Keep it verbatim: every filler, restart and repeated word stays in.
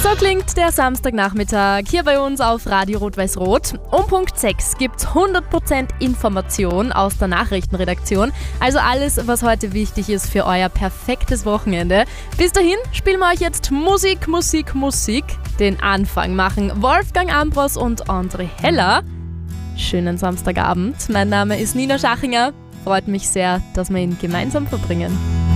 So klingt der Samstagnachmittag hier bei uns auf Radio Rot-Weiß-Rot. Um Punkt sechs gibt's hundert Prozent Information aus der Nachrichtenredaktion. Also alles, was heute wichtig ist für euer perfektes Wochenende. Bis dahin spielen wir euch jetzt Musik, Musik, Musik. Den Anfang machen Wolfgang Ambros und André Heller. Schönen Samstagabend. Mein Name ist Nina Schachinger. Freut mich sehr, dass wir ihn gemeinsam verbringen.